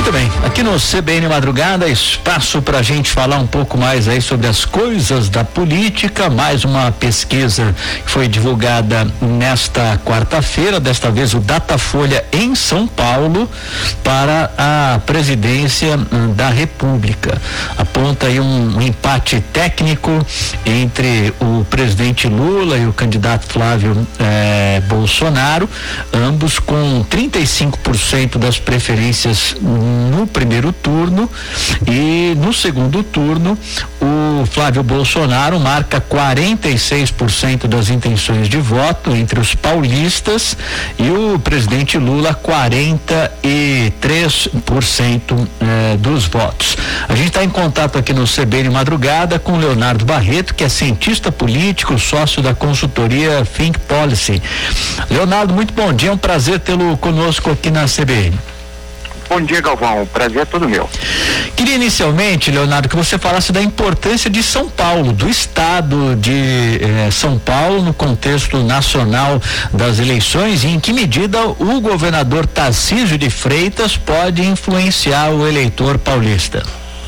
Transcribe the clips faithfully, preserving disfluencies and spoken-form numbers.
Muito bem, aqui no C B N Madrugada, espaço para a gente falar um pouco mais aí sobre as coisas da política. Mais uma pesquisa que foi divulgada nesta quarta-feira, desta vez o Datafolha em São Paulo, para a presidência da República. Aponta aí um, um empate técnico entre o presidente Lula e o candidato Flávio eh, Bolsonaro, ambos com trinta e cinco por cento das preferências no primeiro turno, e no segundo turno o Flávio Bolsonaro marca quarenta e seis por cento das intenções de voto entre os paulistas e o presidente Lula quarenta e três por cento eh, dos votos. A gente está em contato aqui no C B N Madrugada com Leonardo Barreto, que é cientista político, sócio da consultoria Think Policy. Leonardo, muito bom dia, é um prazer tê-lo conosco aqui na C B N. Bom dia, Galvão, o prazer é todo meu. Queria inicialmente, Leonardo, que você falasse da importância de São Paulo, do estado de eh, São Paulo no contexto nacional das eleições, e em que medida o governador Tarcísio de Freitas pode influenciar o eleitor paulista.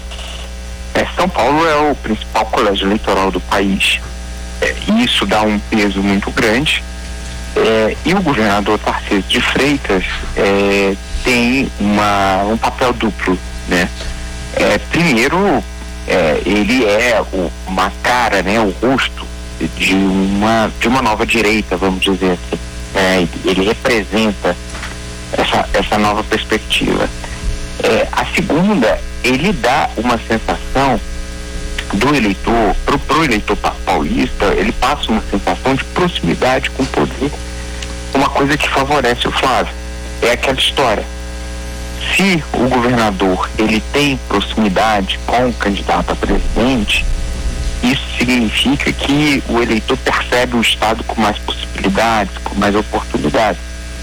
É, São Paulo é o principal colégio eleitoral do país, é, e isso dá um peso muito grande, é, e o governador Tarcísio de Freitas é, tem uma, um papel duplo, né? É, primeiro, é, ele é o, uma cara, né, o rosto de uma, de uma nova direita, vamos dizer assim. É, ele representa essa, essa nova perspectiva. É, a segunda, ele dá uma sensação do eleitor, pro, pro eleitor paulista, ele passa uma sensação de proximidade com o poder, uma coisa que favorece o Flávio. É aquela história. Se o governador ele tem proximidade com o candidato a presidente, isso significa que o eleitor percebe o estado com mais possibilidades, com mais oportunidades.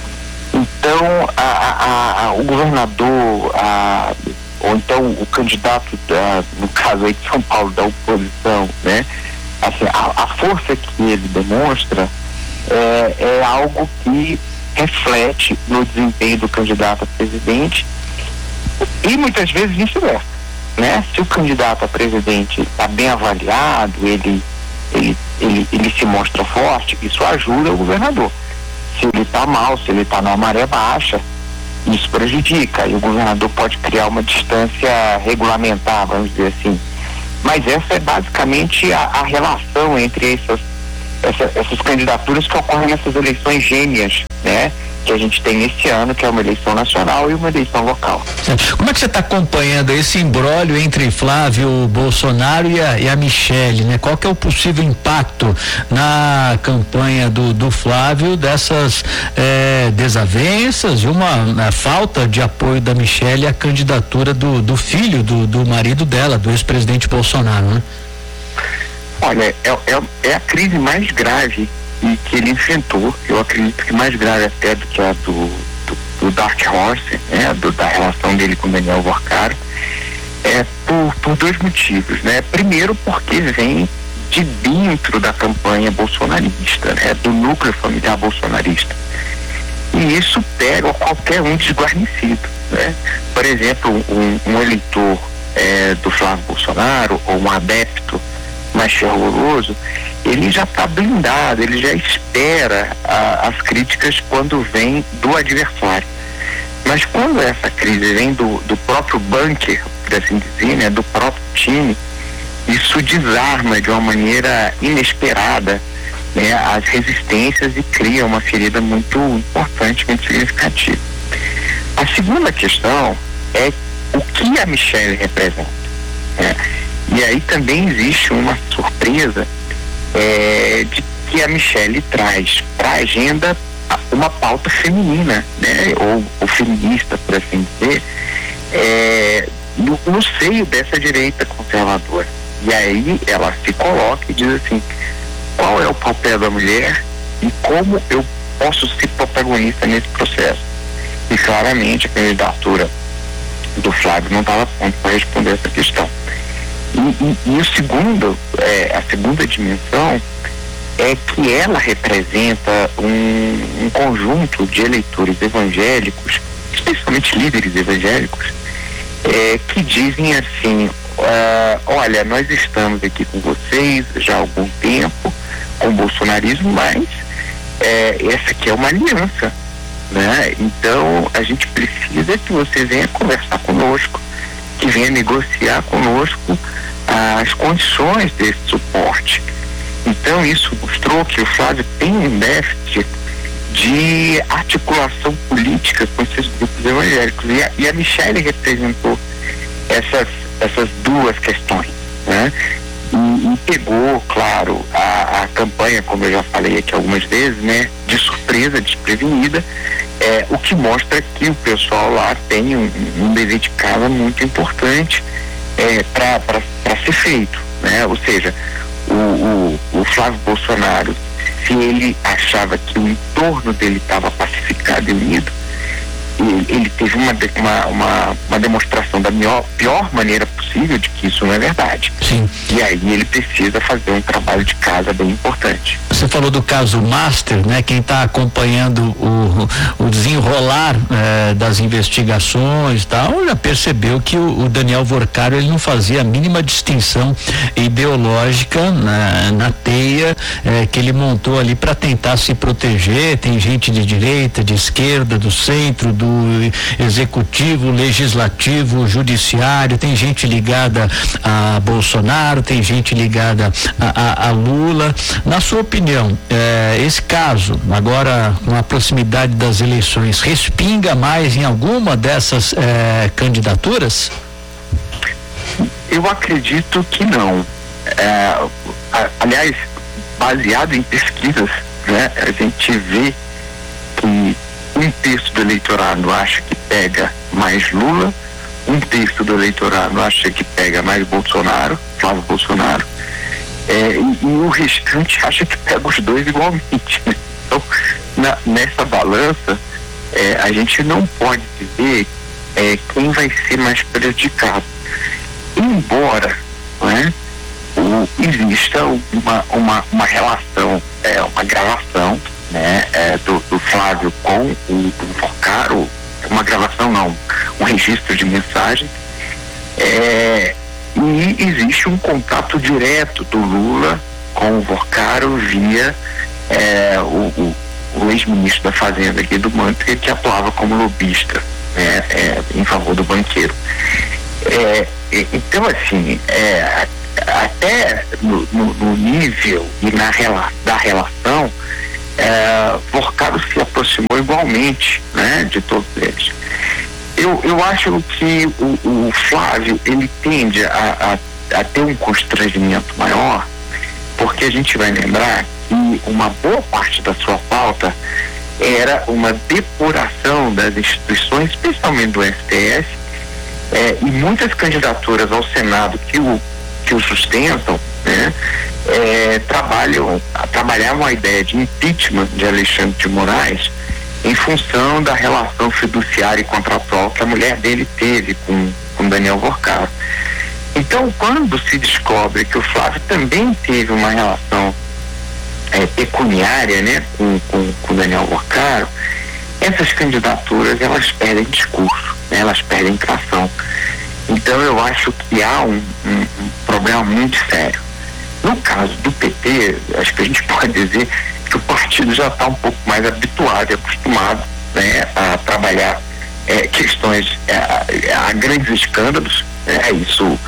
Então, a, a, a, o governador, a, ou então o candidato, da, no caso aí de São Paulo, da oposição, né? Assim, a, a força que ele demonstra é, é algo que reflete no desempenho do candidato a presidente, e muitas vezes vice-versa, né? Se o candidato a presidente está bem avaliado, ele, ele, ele, ele se mostra forte, isso ajuda o governador. Se ele está mal, se ele está numa maré baixa, isso prejudica, e o governador pode criar uma distância regulamentar, vamos dizer assim. Mas essa é basicamente a, a relação entre essas, essa, essas candidaturas que ocorrem nessas eleições gêmeas, né? Que a gente tem esse ano, que é uma eleição nacional e uma eleição local. Como é que você está acompanhando esse imbróglio entre Flávio Bolsonaro e a, e a Michele, né? Qual que é o possível impacto na campanha do, do Flávio dessas eh, desavenças e uma, uma falta de apoio da Michele à candidatura do, do filho do, do marido dela, do ex-presidente Bolsonaro, né? Olha, é, é, é a crise mais grave e que ele enfrentou, eu acredito que mais grave até do que a do, do, do Dark Horse, né, do, da relação dele com Daniel Vorcaro, é por, por dois motivos, né? Primeiro, porque vem de dentro da campanha bolsonarista, né, do núcleo familiar bolsonarista, e isso pega qualquer um desguarnecido, né? Por exemplo, um, um eleitor é, do Flávio Bolsonaro, ou um adepto mais fervoroso, ele já está blindado, ele já espera a, as críticas quando vem do adversário. Mas quando essa crise vem do, do próprio bunker, por assim dizer, né, do próprio time, isso desarma de uma maneira inesperada, né, as resistências e cria uma ferida muito importante, muito significativa. A segunda questão é o que a Michele representa, né? E aí também existe uma surpresa é, de que a Michele traz para a agenda uma pauta feminina, né? Ou, ou feminista, por assim dizer, é, no, no seio dessa direita conservadora. E aí ela se coloca e diz assim: qual é o papel da mulher e como eu posso ser protagonista nesse processo? E claramente a candidatura do Flávio não estava pronta para responder essa questão. E, e, e o segundo, é, a segunda dimensão é que ela representa um, um conjunto de eleitores evangélicos, especialmente líderes evangélicos, é, que dizem assim, uh, olha, nós estamos aqui com vocês já há algum tempo, com o bolsonarismo, mas é, essa aqui é uma aliança, né? Então a gente precisa que você venha conversar conosco, que venha negociar conosco as condições desse suporte. Então isso mostrou que o Flávio tem um déficit de articulação política com esses grupos evangélicos, e a, e a Michelle representou essas, essas duas questões, né? E, e pegou, claro, a, a campanha, como eu já falei aqui algumas vezes, né, de surpresa, desprevenida, é, o que mostra que o pessoal lá tem um, um dever de casa muito importante é, para ser feito, né? Ou seja, o, o, o Flávio Bolsonaro, se ele achava que o entorno dele estava pacificado e unido, ele, ele teve uma, uma, uma, uma demonstração da pior, pior maneira possível de que isso não é verdade. Sim. E aí ele precisa fazer um trabalho de casa bem importante. Você falou do caso Master, né? Quem está acompanhando o, o desenrolar eh, das investigações e tal, já percebeu que o, o Daniel Vorcaro, ele não fazia a mínima distinção ideológica na, na teia eh, que ele montou ali para tentar se proteger. Tem gente de direita, de esquerda, do centro, do executivo, legislativo, judiciário, tem gente ligada a Bolsonaro, tem gente ligada a, a, a Lula. Na sua opinião, eh, esse caso, agora com a proximidade das eleições, respinga mais em alguma dessas eh, candidaturas? Eu acredito que não. É, a, aliás, baseado em pesquisas, né, a gente vê que um terço do eleitorado acha que pega mais Lula, um terço do eleitorado acha que pega mais Bolsonaro, Flávio Bolsonaro, é, e, e o restante acha que pega os dois igualmente. Então, na, nessa balança, é, a gente não pode dizer é, quem vai ser mais prejudicado. Embora, né, o, exista uma, uma, uma relação, é, uma gravação, né, é, do, do Flávio com o, o Vorcaro, uma gravação não, um registro de mensagem, é, e existe um contato direto do Lula com o Vorcaro via é, o, o, o ex-ministro da Fazenda aqui do Mantra, que atuava como lobista, né, é, em favor do banqueiro. É, então, assim, é, até no, no, no nível e na rela, da relação, é, Vorcaro se aproximou igualmente, né, de todos eles. Eu, eu acho que o, o Flávio, ele tende a, a, a ter um constrangimento maior, porque a gente vai lembrar que uma boa parte da sua pauta era uma depuração das instituições, especialmente do S T F, é, e muitas candidaturas ao Senado que o, que o sustentam, né, é, trabalham, trabalhavam a ideia de impeachment de Alexandre de Moraes em função da relação fiduciária e contratual que a mulher dele teve com, com Daniel Vorcaro. Então, quando se descobre que o Flávio também teve uma relação é, pecuniária, né, com, com, com Daniel Vorcaro, essas candidaturas, elas perdem discurso, né, elas perdem tração. Então, eu acho que há um, um, um problema muito sério. No caso do P T, acho que a gente pode dizer que o partido já está um pouco mais habituado e acostumado, né, a trabalhar é, questões, é, a, a grandes escândalos, né, isso,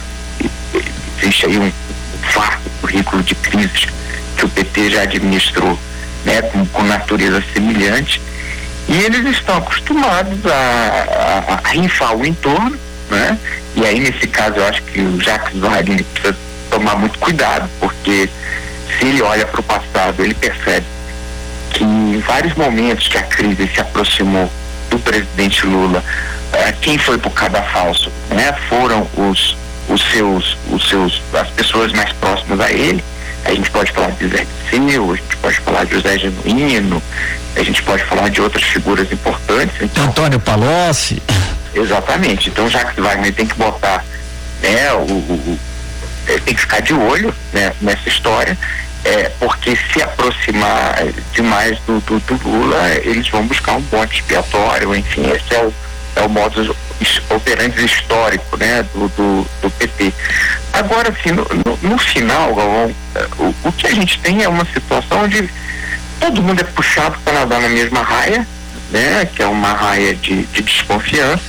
existe aí um farto currículo de crises que o P T já administrou, né, com, com natureza semelhante, e eles estão acostumados a, a, a rifar o entorno, né, e aí nesse caso eu acho que o Jacques Wagner precisa tomar muito cuidado, porque se ele olha para o passado, ele percebe que em vários momentos que a crise se aproximou do presidente Lula, eh, quem foi pro cadafalso, né, foram os, os seus, os seus, as pessoas mais próximas a ele. A gente pode falar de Zé Disseu, a gente pode falar de José Genuíno, a gente pode falar de outras figuras importantes. Então, Antônio Palocci. Exatamente. Então, Jacques Wagner tem que botar, né, o, o tem que ficar de olho, né, nessa história, é, porque se aproximar demais do, do, do Lula, eles vão buscar um ponto expiatório, enfim, esse é o, é o modus operantes histórico, né, do, do, do P T. Agora, assim, no, no, no final, Galvão, o, o que a gente tem é uma situação onde todo mundo é puxado para nadar na mesma raia, né, que é uma raia de, de desconfiança,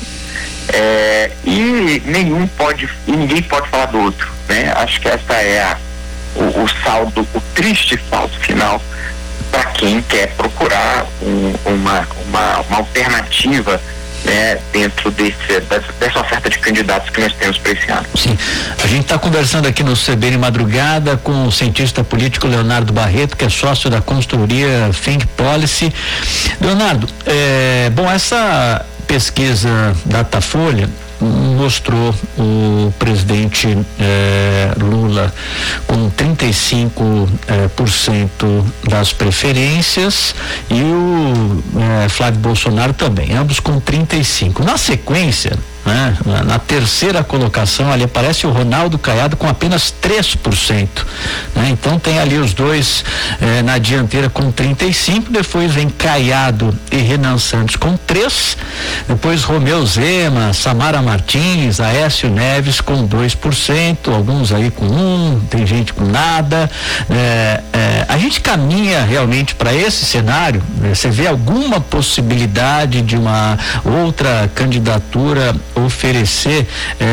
é, e nenhum pode, e ninguém pode falar do outro, né? Acho que essa é a, o, o saldo, o triste saldo final para quem quer procurar um, uma, uma, uma alternativa, né, dentro desse, dessa, dessa oferta de candidatos que nós temos para esse ano. Sim, a gente está conversando aqui no C B N Madrugada com o cientista político Leonardo Barreto, que é sócio da consultoria Think Policy. Leonardo, é, bom, essa pesquisa Datafolha mostrou o presidente eh, Lula com trinta e cinco por cento das preferências e o eh, Flávio Bolsonaro também, ambos com trinta e cinco. Na sequência, né, na, na terceira colocação ali aparece o Ronaldo Caiado com apenas três por cento, né? Então tem ali os dois eh, na dianteira com trinta e cinco, depois vem Caiado e Renan Santos com três, depois Romeu Zema, Samara Martins, Aécio Neves com dois por cento, alguns aí com um, tem gente com nada. É, é, a gente caminha realmente para esse cenário, né? Você vê alguma possibilidade de uma outra candidatura oferecer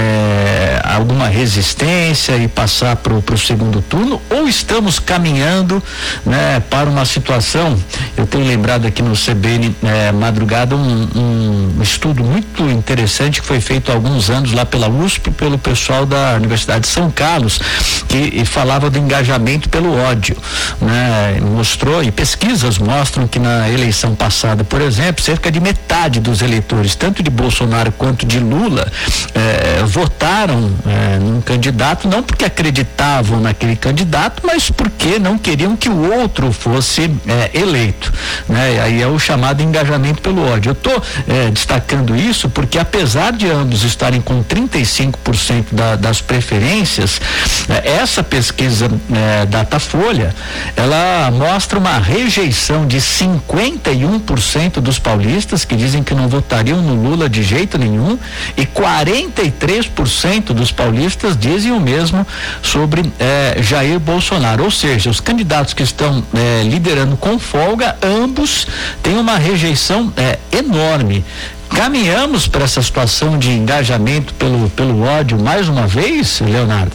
é, alguma resistência e passar para o segundo turno, ou estamos caminhando, né, para uma situação? Eu tenho lembrado aqui no C B N é, Madrugada um, um estudo muito interessante que foi feito há alguns anos lá pela U S P, pelo pessoal da Universidade de São Carlos, que falava do engajamento pelo ódio, né? Mostrou, e pesquisas mostram que na eleição passada, por exemplo, cerca de metade dos eleitores, tanto de Bolsonaro quanto de Lula, eh, votaram eh, num candidato não porque acreditavam naquele candidato, mas porque não queriam que o outro fosse eh, eleito, né? E aí é o chamado engajamento pelo ódio. Eu estou eh, destacando isso porque, apesar de ambos estarem com trinta e cinco por cento da, das preferências, eh, essa pesquisa eh, Datafolha, ela mostra uma rejeição de cinquenta e um por cento dos paulistas que dizem que não votariam no Lula de jeito nenhum, e quarenta e três por cento dos paulistas dizem o mesmo sobre eh, Jair Bolsonaro. Ou seja, os candidatos que estão eh, liderando com folga, ambos têm uma rejeição eh, enorme. Caminhamos para essa situação de engajamento pelo, pelo ódio mais uma vez, Leonardo?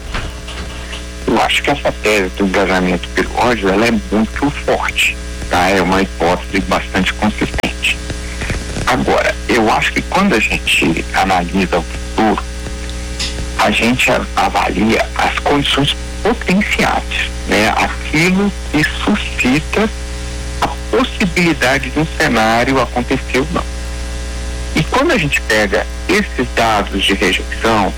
Eu acho que essa tese do engajamento pelo ódio, ela é muito forte, tá? É uma hipótese bastante consistente. Agora, eu acho que quando a gente analisa o futuro, a gente avalia as condições potenciais, né? Aquilo que suscita a possibilidade de um cenário acontecer ou não. E quando a gente pega esses dados de rejeição,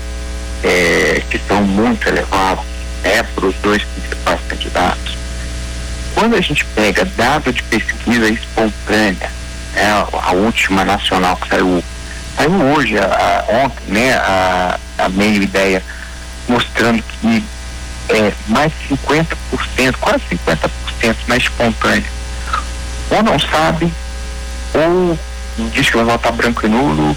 é, que são muito elevados, né, para os dois principais candidatos, quando a gente pega dado de pesquisa espontânea, é, a última nacional que saiu, saiu hoje, a, a, ontem, né, a, a meio ideia, mostrando que é, mais cinquenta por cento, quase cinquenta por cento na espontânea, ou não sabe, ou diz que vai votar branco e nulo,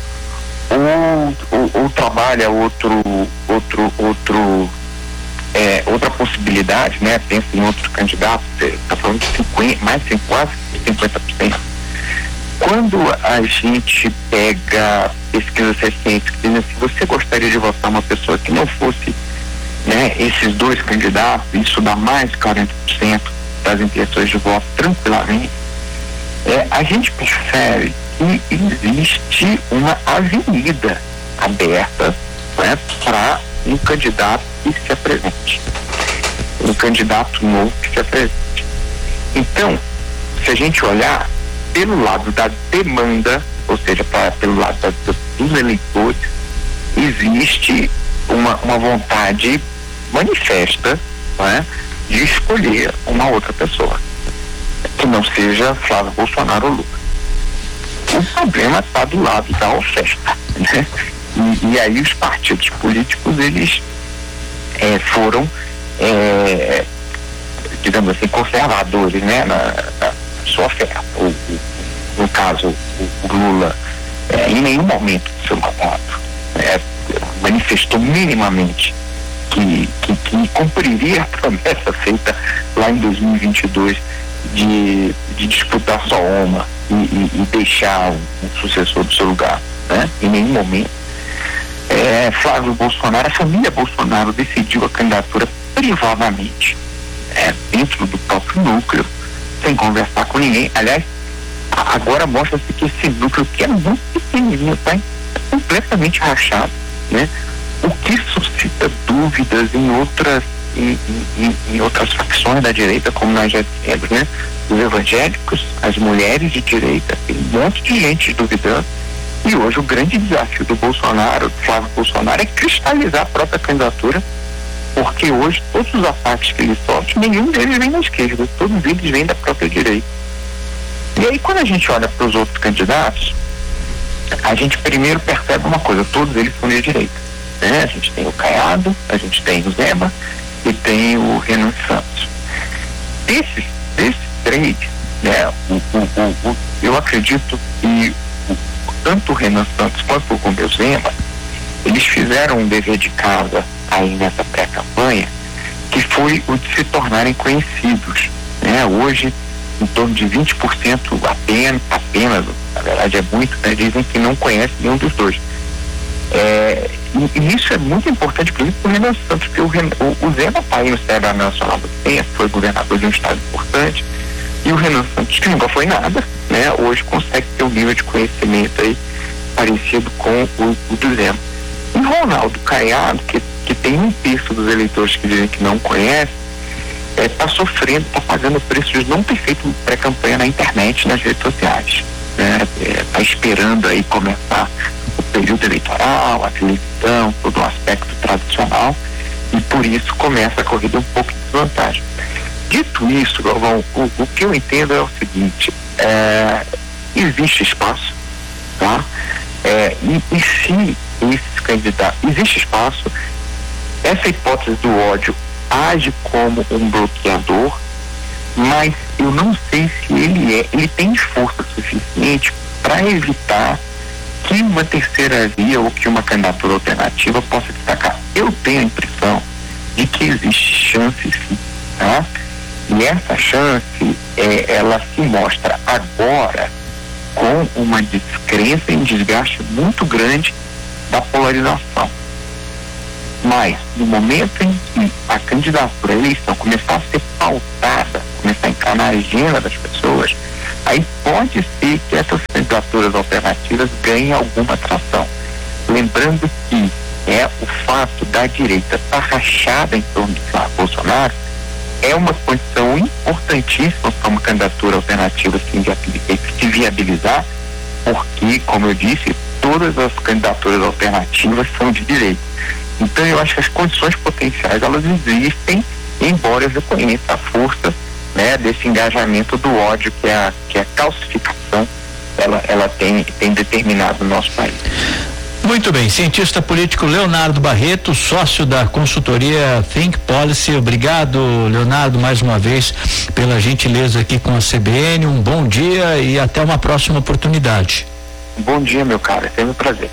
ou, ou, ou trabalha outro, outro, outro, é, outra possibilidade, né, pensa em outro candidato, está falando de cinquenta, mais de quase cinquenta por cento. Quando a gente pega pesquisas recentes que dizem assim, você gostaria de votar uma pessoa que não fosse, né, esses dois candidatos, isso dá mais de quarenta por cento das intenções de voto tranquilamente, é, a gente percebe que existe uma avenida aberta, né, para um candidato que se apresente, um candidato novo que se apresente. Então, se a gente olhar pelo lado da demanda, ou seja, pra, pelo lado da, dos eleitores, existe uma, uma vontade manifesta, né, de escolher uma outra pessoa, que não seja Flávio Bolsonaro ou Lula. O problema está do lado da oferta, né? E, e aí os partidos políticos, eles é, foram, é, digamos assim, conservadores, né, na, na sua oferta. O, o, no caso, o, o Lula, é, em nenhum momento seu mandato, né, manifestou minimamente que, que, que cumpriria a promessa feita lá em dois mil e vinte e dois de, de disputar só uma e, e, e deixar um, um sucessor do seu lugar, né? Em nenhum momento. É, Flávio Bolsonaro, a família Bolsonaro decidiu a candidatura privadamente, é, dentro do próprio núcleo, sem conversar com ninguém. Aliás, agora mostra-se que esse núcleo, que é muito pequenininho, está completamente rachado, né? O que suscita dúvidas em outras em, em, em outras facções da direita, como nós já dissemos, né? Os evangélicos, as mulheres de direita, tem um monte de gente duvidando. E hoje o grande desafio do Bolsonaro, do Flávio Bolsonaro, é cristalizar a própria candidatura, porque hoje todos os ataques que ele sofre, nenhum deles vem da esquerda, todos eles vêm da própria direita. E aí, quando a gente olha para os outros candidatos, a gente primeiro percebe uma coisa: todos eles são de direita, né? A gente tem o Caiado, a gente tem o Zema e tem o Renan Santos. Desses, desses três, né, o, o, o, o, eu acredito que o, tanto o Renan Santos quanto o Romeu Zema, eles fizeram um dever de casa aí nessa pré-campanha, que foi o de se tornarem conhecidos, né? Hoje, em torno de vinte por cento apenas, apenas, na verdade é muito, né? Dizem que não conhecem nenhum dos dois. É, e, e isso é muito importante, inclusive, para o Renan Santos, porque o, o, o Zema está aí no cenário nacional do tempo, foi governador de um estado importante, e o Renan Santos, que nunca foi nada, né? Hoje consegue ter um nível de conhecimento aí parecido com o, o do Zema. E Ronaldo Caiado, que, que tem um terço dos eleitores que dizem que não conhece, está é, sofrendo, está pagando o preço de não ter feito pré-campanha na internet, nas redes sociais. Está é, esperando aí começar o período eleitoral, a televisão, todo o aspecto tradicional, e por isso começa a corrida um pouco de desvantagem. Dito isso, Galvão, o, o que eu entendo é o seguinte: é, existe espaço, tá? É, e, e se esses candidatos, existe espaço, essa hipótese do ódio age como um bloqueador, mas eu não sei se ele é, ele tem força suficiente para evitar que uma terceira via ou que uma candidatura alternativa possa destacar. Eu tenho a impressão de que existe chance, sim, tá? E essa chance, é, ela se mostra agora com uma descrença e um desgaste muito grande da polarização. Mas, no momento em que a candidatura, a eleição começar a ser pautada, começar a entrar na agenda das pessoas, aí pode ser que essas candidaturas alternativas ganhem alguma atração. Lembrando que é o fato da direita estar rachada em torno de Bolsonaro é uma condição importantíssima para uma candidatura alternativa se viabilizar, porque, como eu disse, todas as candidaturas alternativas são de direita. Então eu acho que as condições potenciais, elas existem, embora eu reconheça a força, né, desse engajamento do ódio que a, que a calcificação ela, ela tem, tem determinado no nosso país. Muito bem, cientista político Leonardo Barreto, sócio da consultoria Think Policy. Obrigado, Leonardo, mais uma vez pela gentileza aqui com a C B N. Um bom dia e até uma próxima oportunidade. Bom dia, meu cara, é sempre um prazer.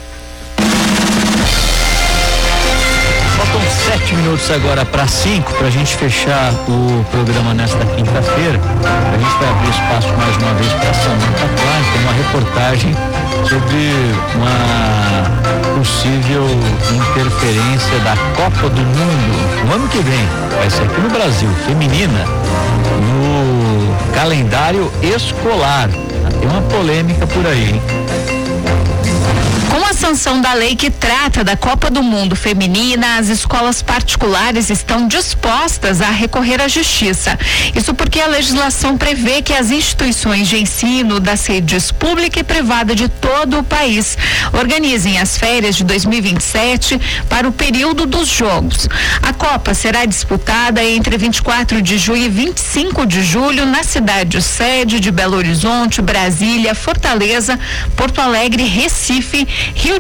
Faltam sete minutos agora para cinco, para a gente fechar o programa nesta quinta-feira. A gente vai abrir espaço mais uma vez para Samantha Klein, tem uma reportagem sobre uma possível interferência da Copa do Mundo no ano que vem, vai ser aqui no Brasil, feminina, no calendário escolar. Tem uma polêmica por aí, hein? Com a sanção da lei que trata da Copa do Mundo feminina, as escolas particulares estão dispostas a recorrer à justiça. Isso porque a legislação prevê que as instituições de ensino das redes pública e privada de todo o país organizem as férias de dois mil e vinte e sete para o período dos jogos. A Copa será disputada entre vinte e quatro de junho e vinte e cinco de julho na cidade sede de Belo Horizonte, Brasília, Fortaleza, Porto Alegre, Recife, Rio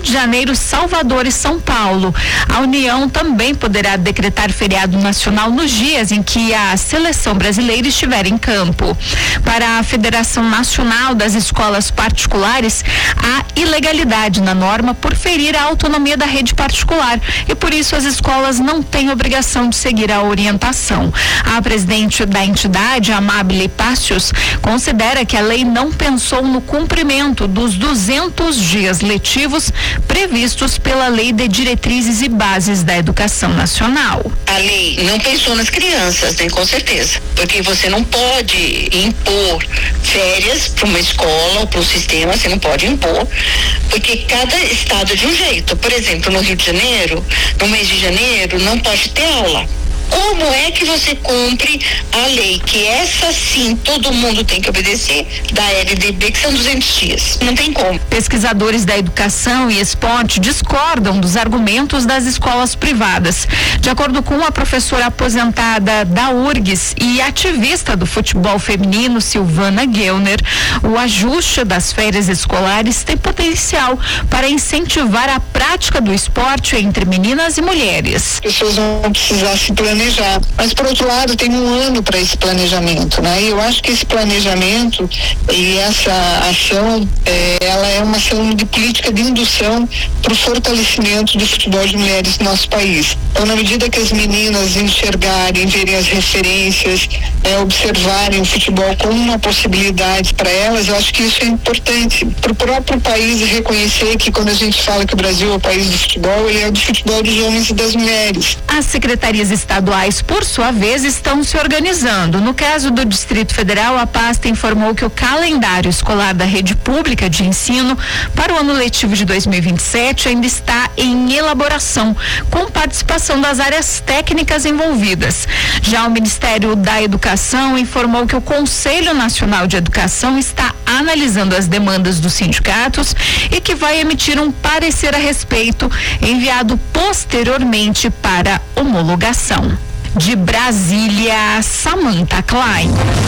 de Janeiro, Salvador e São Paulo. A União também poderá decretar feriado nacional nos dias em que a seleção brasileira estiver em campo. Para a Federação Nacional das Escolas Particulares, há ilegalidade na norma por ferir a autonomia da rede particular e por isso as escolas não têm obrigação de seguir a orientação. A presidente da entidade, Amabile Pácios, considera que a lei não pensou no cumprimento dos duzentos dias letivos previstos pela Lei de Diretrizes e Bases da Educação Nacional. A lei não pensou nas crianças, né? Com certeza, porque você não pode impor férias para uma escola ou para um sistema, você não pode impor, porque cada estado é de um jeito. Por exemplo, no Rio de Janeiro, no mês de janeiro, não pode ter aula. Como é que você cumpre a lei, que essa sim todo mundo tem que obedecer, da L D B, que são duzentos dias? Não tem como. Pesquisadores da educação e esporte discordam dos argumentos das escolas privadas. De acordo com a professora aposentada da U R G S e ativista do futebol feminino, Silvana Gellner, o ajuste das férias escolares tem potencial para incentivar a prática do esporte entre meninas e mulheres. As pessoas vão precisar se planejar. Mas, por outro lado, tem um ano para esse planejamento, né? E eu acho que esse planejamento e essa ação, é, ela é uma ação de política de indução para o fortalecimento do futebol de mulheres no nosso país. Então, na medida que as meninas enxergarem, verem as referências, é, observarem o futebol como uma possibilidade para elas, eu acho que isso é importante para o próprio país reconhecer que quando a gente fala que o Brasil é o país do futebol, ele é o do futebol dos homens e das mulheres. As secretarias estaduais, por sua vez, estão se organizando. No caso do Distrito Federal, a pasta informou que o calendário escolar da rede pública de ensino para o ano letivo de dois mil e vinte e sete ainda está em elaboração, com participação das áreas técnicas envolvidas. Já o Ministério da Educação informou que o Conselho Nacional de Educação está analisando as demandas dos sindicatos e que vai emitir um parecer a respeito, enviado posteriormente para homologação. De Brasília, Samantha Klein.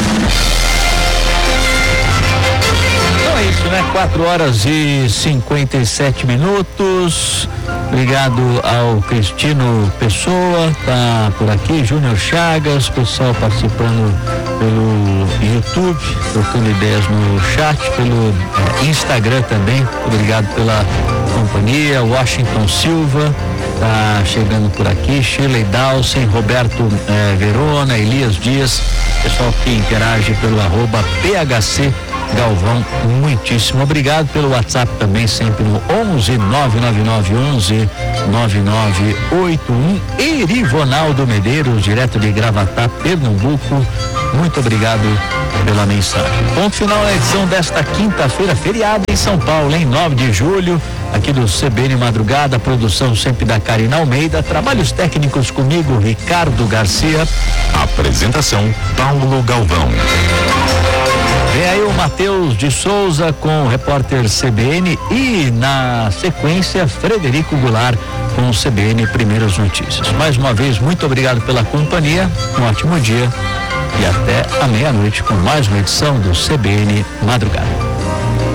Então é isso, né? quatro horas e cinquenta e sete minutos. Obrigado ao Cristino Pessoa, tá por aqui, Júnior Chagas, pessoal participando pelo YouTube, trocando ideias no chat, pelo eh, Instagram também. Obrigado pela companhia. Washington Silva tá chegando por aqui, Shirley Dawson, Roberto eh, Verona, Elias Dias, pessoal que interage pelo arroba P H C Galvão, muitíssimo obrigado. Pelo WhatsApp também, sempre no onze nove nove nove onze nove nove oito um. Erivonaldo Medeiros, direto de Gravatá, Pernambuco, muito obrigado pela mensagem. Ponto final na edição desta quinta-feira, feriado em São Paulo, em nove de julho, aqui do C B N Madrugada, produção sempre da Karina Almeida, trabalhos técnicos comigo, Ricardo Garcia. Apresentação, Paulo Galvão. Vem aí o Matheus de Souza com o repórter C B N e na sequência Frederico Goulart com o C B N Primeiras Notícias. Mais uma vez, muito obrigado pela companhia, um ótimo dia e até a meia-noite com mais uma edição do C B N Madrugada.